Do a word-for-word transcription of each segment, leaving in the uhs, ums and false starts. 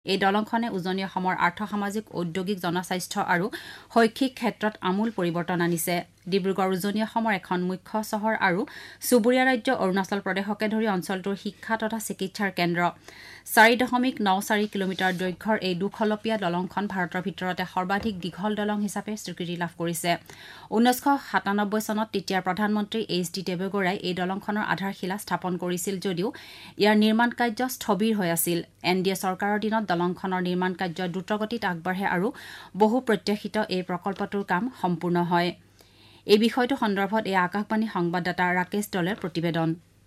এই দলংখনে উজনি অসমৰ আৰ্থ-সামাজিক ঔদ্যোগিক জনস্বাস্থ্য আৰু শৈক্ষিক ক্ষেত্ৰত আমূল পৰিৱৰ্তন আনিছে। ডিব্ৰুগড় উজনি অসমৰ এখন মুখ্য চহৰ আৰু চুবুৰীয়া ৰাজ্য অৰুণাচল প্ৰদেশকে ধৰি অঞ্চলটোৰ শিক্ষা তথা চিকিৎসাৰ কেন্দ্ৰ। চাৰি দশমিক ন চাৰি কিলোমিটাৰ দৈৰ্ঘ্যৰ এই দুখলপীয়া দলংখন ভাৰতৰ ভিতৰতে সৰ্বাধিক দীঘল দলং হিচাপে স্বীকৃতি লাভ কৰিছে। ঊনৈছশ সাতানব্বৈ চনত তেতিয়াৰ প্ৰধানমন্ত্ৰী এইচ ডি দেৱেগৌড়াই এই দলংখনৰ আধাৰশিলা স্থাপন কৰিছিল যদিও ইয়াৰ নিৰ্মাণ কাৰ্য স্থবিৰ হৈ আছিল। এন ডি এ চৰকাৰৰ দিনত দলংখনৰ নিৰ্মাণ কাৰ্য দ্ৰুতগতিত আগবাঢ়ে আৰু বহু প্ৰত্যাশিত এই প্ৰকল্পটোৰ কাম সম্পূৰ্ণ হয়। এই বিষয়টো সন্দৰ্ভত এই আকাশবাণী সংবাদদাতা राकेश डोलेर प्रतिवेदन।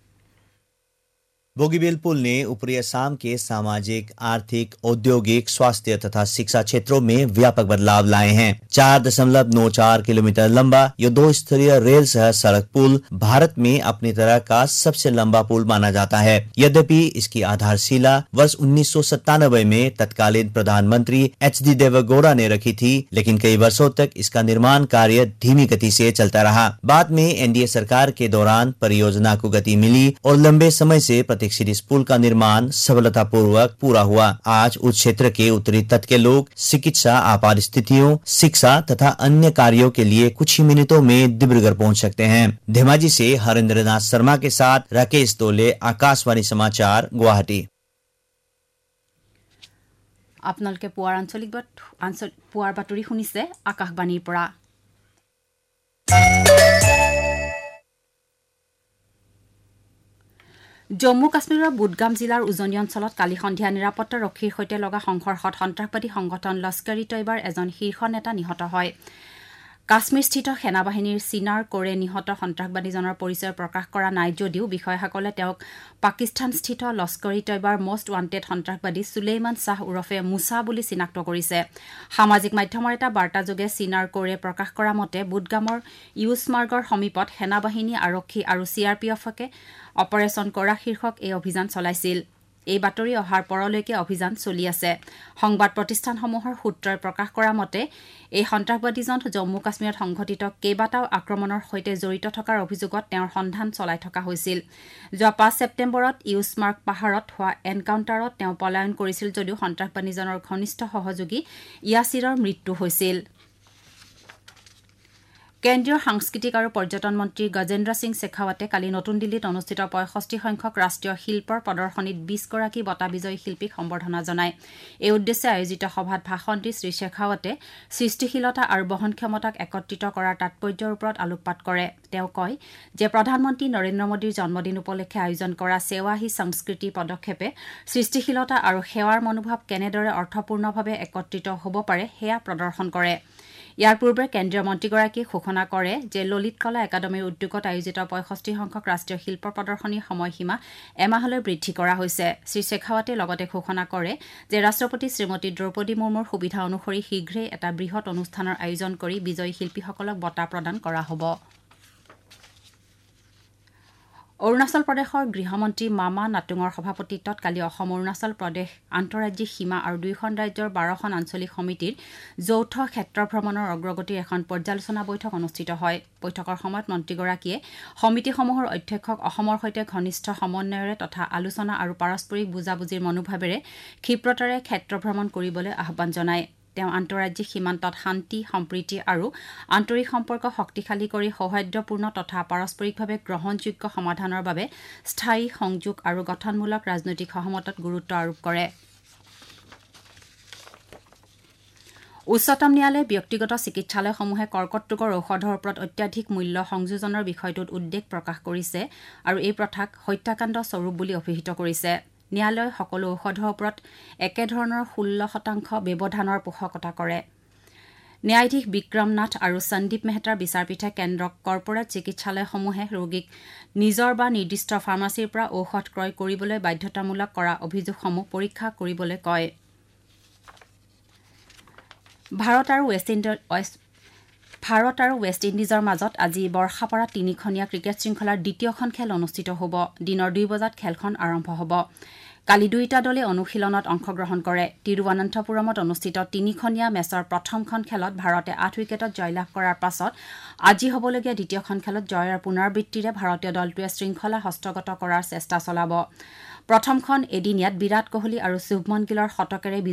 बोगीबिल पुल ने ऊपरी असम के सामाजिक, आर्थिक, औद्योगिक, स्वास्थ्य तथा शिक्षा क्षेत्रों में व्यापक बदलाव लाए हैं। चार दशमलव नौ चार किलोमीटर लंबा यह दो स्तरीय रेल सह सड़क पुल भारत में अपनी तरह का सबसे लंबा पुल माना जाता है। यद्यपि इसकी आधारशिला वर्ष उन्नीस सौ सत्तानबे में तत्कालीन प्रधानमंत्री एच डी देवेगौड़ा ने रखी थी, लेकिन कई वर्षों तक इसका निर्माण कार्य धीमी गति से चलता रहा। बाद में एन डी ए सरकार के दौरान परियोजना को गति मिली और लंबे समय से प्रतीक्षित इस पुल का निर्माण सफलतापूर्वक पूरा हुआ। आज उस क्षेत्र के उत्तरी तट के लोग चिकित्सा, आपात स्थितियों, शिक्षा तथा अन्य कार्यों के लिए कुछ ही मिनटों में डिब्रूगढ़ पहुंच सकते हैं। धेमाजी से हरेंद्र नाथ शर्मा के साथ राकेश तोले, आकाशवाणी समाचार, गुवाहाटी। আপোনালোকে পুৱাৰ আঞ্চলিক পুৱাৰ বাতৰি শুনিছে আকাশবাণীৰ পৰা। জম্মু কাশ্মীৰৰ বুদগাম জিলাৰ উজনি অঞ্চলত কালি সন্ধিয়া নিৰাপত্তা ৰক্ষীৰ সৈতে লগা সংঘৰ্ষত সন্ত্ৰাসবাদী সংগঠন লস্কৰ ই তৈবাৰ এজন শীৰ্ষ নেতা নিহত হয়। কাশ্মীৰস্থিত সেনাবাহিনীৰ চিনাৰ কোৰে নিহত সন্ত্ৰাসবাদীজনৰ পৰিচয় প্ৰকাশ কৰা নাই যদিও বিষয়াসকলে তেওঁক পাকিস্তানস্থিত লস্কৰ ই তৈবাৰ মষ্ট ৱান্টেড সন্ত্ৰাসবাদী সুলেইমান শ্বাহ ওৰফে মুছা বুলি চিনাক্ত কৰিছে। সামাজিক মাধ্যমৰ এটা বাৰ্তাযোগে চিনাৰ কোৰে প্ৰকাশ কৰা মতে বুদগামৰ ইউছমাৰ্গৰ সমীপত সেনাবাহিনী, আৰক্ষী আৰু চি আৰ পি এফকে অপাৰেচন কৰা শীৰ্ষক এই অভিযান চলাইছিল। এই বাতৰি অহাৰ পৰলৈকে অভিযান চলি আছে। সংবাদ প্ৰতিষ্ঠানসমূহৰ সূত্ৰই প্ৰকাশ কৰা মতে এই সন্ত্ৰাসবাদীজন জম্মু কাশ্মীৰত সংঘটিত কেইবাটাও আক্ৰমণৰ সৈতে জড়িত থকাৰ অভিযোগত তেওঁৰ সন্ধান চলাই থকা হৈছিল। যোৱা পাঁচ ছেপ্টেম্বৰত ইউছমাৰ্গ পাহাৰত হোৱা এনকাউণ্টাৰত তেওঁ পলায়ন কৰিছিল যদিও সন্ত্ৰাসবাদীজনৰ ঘনিষ্ঠ সহযোগী ইয়াছিৰৰ মৃত্যু হৈছিল। কেন্দ্ৰীয় সাংস্কৃতিক আৰু পৰ্যটন মন্ত্ৰী গজেন্দ্ৰ সিং শেখাৱতে কালি নতুন দিল্লীত অনুষ্ঠিত পঁয়ষষ্ঠি সংখ্যক ৰাষ্ট্ৰীয় শিল্পৰ প্ৰদৰ্শনীত বিশ গৰাকী বঁটা বিজয়ী শিল্পীক সম্বৰ্ধনা জনায়। এই উদ্দেশ্যে আয়োজিত সভাত ভাষণ দি শ্ৰী শেখাৱতে সৃষ্টিশীলতা আৰু বহনক্ষমতাক একত্ৰিত কৰাৰ তাৎপৰ্যৰ ওপৰত আলোকপাত কৰে। তেওঁ কয় যে প্ৰধানমন্ত্ৰী নৰেন্দ্ৰ মোদীৰ জন্মদিন উপলক্ষে আয়োজন কৰা সেৱা হি সংস্কৃতি পদক্ষেপে সৃষ্টিশীলতা আৰু সেৱাৰ মনোভাৱ কেনেদৰে অৰ্থপূৰ্ণভাৱে একত্ৰিত হ'ব পাৰে সেয়া প্ৰদৰ্শন কৰে। ইয়াৰ পূৰ্বে কেন্দ্ৰীয় মন্ত্ৰীগৰাকীয়ে ঘোষণা কৰে যে ললিত কলা একাডেমীৰ উদ্যোগত আয়োজিত পঁয়ষষ্ঠি সংখ্যক ৰাষ্ট্ৰীয় শিল্প প্ৰদৰ্শনীৰ সময়সীমা এমাহলৈ বৃদ্ধি কৰা হৈছে। শ্ৰী শেখাৱতে লগতে ঘোষণা কৰে যে ৰাষ্ট্ৰপতি শ্ৰীমতী দ্ৰৌপদী মুৰ্মুৰ সুবিধা অনুসৰি শীঘ্ৰেই এটা বৃহৎ অনুষ্ঠানৰ আয়োজন কৰি বিজয়ী শিল্পীসকলক বঁটা প্ৰদান কৰা হ'ব। অৰুণাচল প্ৰদেশৰ গৃহমন্ত্ৰী মামা নাটুঙৰ সভাপতিত্বত কালি অসম অৰুণাচল প্ৰদেশ আন্তঃৰাজ্যিক সীমা আৰু দুয়োখন ৰাজ্যৰ বাৰখন আঞ্চলিক সমিতিৰ যৌথ ক্ষেত্ৰ ভ্ৰমণৰ অগ্ৰগতিৰ এখন পৰ্যালোচনা বৈঠক অনুষ্ঠিত হয়। বৈঠকৰ সময়ত মন্ত্ৰীগৰাকীয়ে সমিতিসমূহৰ অধ্যক্ষক অসমৰ সৈতে ঘনিষ্ঠ সমন্বয়ৰে তথা আলোচনা আৰু পাৰস্পৰিক বুজাবুজিৰ মনোভাৱেৰে ক্ষীপ্ৰতাৰে ক্ষেত্ৰ ভ্ৰমণ কৰিবলৈ আহ্বান জনায়। তেওঁ আন্তঃৰাজ্যিক সীমান্তত শান্তি, সম্প্ৰীতি আৰু আন্তৰিক সম্পৰ্ক শক্তিশালী কৰি সৌহাৰ্দ্যপূৰ্ণ তথা পাৰস্পৰিকভাৱে গ্ৰহণযোগ্য সমাধানৰ বাবে স্থায়ী সংযোগ আৰু গঠনমূলক ৰাজনৈতিক সহমতত গুৰুত্ব আৰোপ কৰে। উচ্চতম ন্যায়ালয়ে ব্যক্তিগত চিকিৎসালয়সমূহে কৰ্কট ৰোগৰ ঔষধৰ ওপৰত অত্যাধিক মূল্য সংযোজনৰ বিষয়টোত উদ্বেগ প্ৰকাশ কৰিছে আৰু এই প্ৰথাক হত্যাকাণ্ড স্বৰূপ বুলি অভিহিত কৰিছে। ন্যায়ালয়ে সকলো ঔষধৰ ওপৰত একেধৰণৰ ষোল্ল শতাংশ ব্যৱধানৰ পোষকতা কৰে। ন্যায়াধীশ বিক্ৰম নাথ আৰু সন্দীপ মেহতাৰ বিচাৰপীঠে কেন্দ্ৰক কৰ্পৰেট চিকিৎসালয়সমূহে ৰোগীক নিজৰ বা নিৰ্দিষ্ট ফাৰ্মাচীৰ পৰা ঔষধ ক্ৰয় কৰিবলৈ বাধ্যতামূলক কৰা অভিযোগসমূহ পৰীক্ষা কৰিবলৈ কয়। ভাৰত আৰু ৱেষ্ট ইণ্ডিজ ভাৰত আৰু ৱেষ্ট ইণ্ডিজৰ মাজত আজি বৰ্ষাপাৰাত তিনিখনীয়া ক্ৰিকেট শৃংখলাৰ দ্বিতীয়খন খেল অনুষ্ঠিত হ'ব। দিনৰ দুই বজাত খেলখন আৰম্ভ হ'ব। কালি দুয়োটা দলে অনুশীলনত অংশগ্ৰহণ কৰে। তিৰুৱনন্তপুৰমত অনুষ্ঠিত তিনিখনীয়া মেচৰ প্ৰথমখন খেলত ভাৰতে আঠ উইকেটত জয়লাভ কৰাৰ পাছত আজি হ'বলগীয়া দ্বিতীয়খন খেলত জয়ৰ পুনৰাবৃত্তিৰে ভাৰতীয় দলটোৱে শৃংখলা হস্তগত কৰাৰ চেষ্টা চলাব। প্ৰথমখন এদিনীয়াত বিৰাট কোহলী আৰু শুভমন গিলৰ শতকেৰে